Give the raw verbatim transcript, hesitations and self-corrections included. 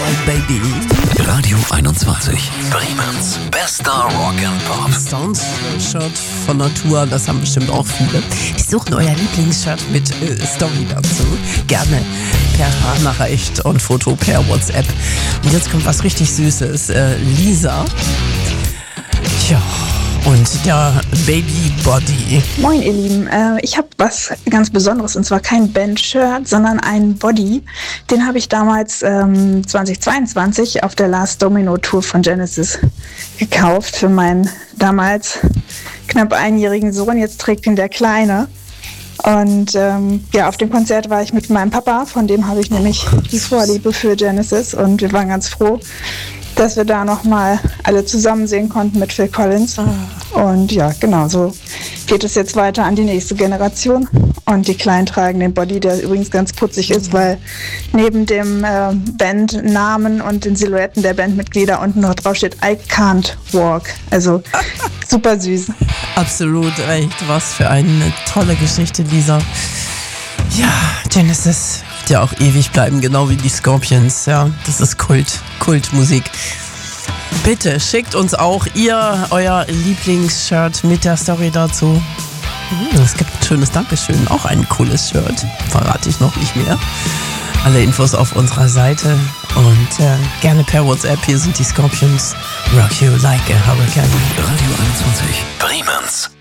Baby. Radio einundzwanzig. Bremens bester Rock and Pop. Sounds-Shirt von Natur, das haben bestimmt auch viele. Die suchen euer Lieblingsshirt mit äh, Story dazu. Gerne per Sprachnachricht und Foto per WhatsApp. Und jetzt kommt was richtig Süßes. Äh, Lisa. Tja. Und der Baby Body. Moin ihr Lieben, äh, ich habe was ganz Besonderes und zwar kein Band-Shirt, sondern ein Body. Den habe ich damals ähm, zweitausendzweiundzwanzig auf der Last Domino Tour von Genesis gekauft für meinen damals knapp einjährigen Sohn. Jetzt trägt ihn der Kleine. Und ähm, ja, auf dem Konzert war ich mit meinem Papa, von dem habe ich nämlich die Vorliebe für Genesis und wir waren ganz froh, dass wir da nochmal alle zusammen sehen konnten mit Phil Collins. Und ja, genau, so geht es jetzt weiter an die nächste Generation. Und die Kleinen tragen den Body, der übrigens ganz putzig ist, weil neben dem äh, Bandnamen und den Silhouetten der Bandmitglieder unten noch drauf steht I can't walk. Also super süß. Absolut recht, was für eine tolle Geschichte, Lisa. Ja, Genesis wird ja auch ewig bleiben, genau wie die Scorpions. Ja, das ist Kult, Kultmusik. Bitte schickt uns auch ihr euer Lieblingsshirt mit der Story dazu. Es gibt ein schönes Dankeschön, auch ein cooles Shirt, verrate ich noch nicht mehr. Alle Infos auf unserer Seite und äh, gerne per WhatsApp. Hier sind die Scorpions. Rock you like a hurricane. Radio einundzwanzig. Bremens